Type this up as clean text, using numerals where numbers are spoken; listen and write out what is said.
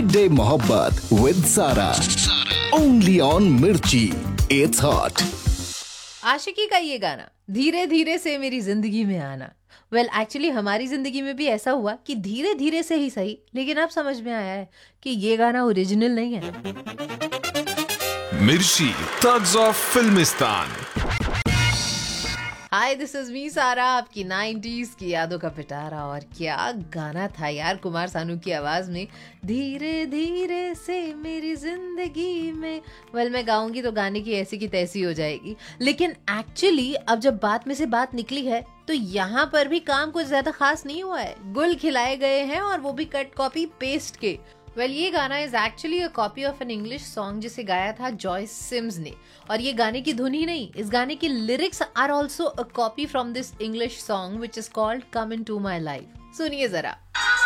Midday मोहब्बत with सारा, only on मिर्ची, इट्स हॉट। आशिकी का ये गाना धीरे धीरे से मेरी जिंदगी में आना, एक्चुअली हमारी जिंदगी में भी ऐसा हुआ कि धीरे धीरे से ही सही, लेकिन अब समझ में आया है कि ये गाना ओरिजिनल नहीं है। मिर्ची thugs of Filmistaan. Hi, this is me सारा, आपकी 90s की यादों का पिटारा। और क्या गाना था यार, कुमार सानू की आवाज में, धीरे धीरे से मेरी जिंदगी में। मैं गाऊंगी तो गाने की ऐसी की तैसी हो जाएगी, लेकिन एक्चुअली अब जब बात में से बात निकली है तो यहाँ पर भी काम कुछ ज्यादा खास नहीं हुआ है। गुल खिलाए गए हैं और वो भी कट कॉपी पेस्ट के। ये गाना is actually a copy of an English song जिसे गाया था जॉयस सिम्स ने। और ये गाने की धुन ही नहीं, इस गाने की lyrics are also a copy from this English song which is called come into my life. सुनिए जरा।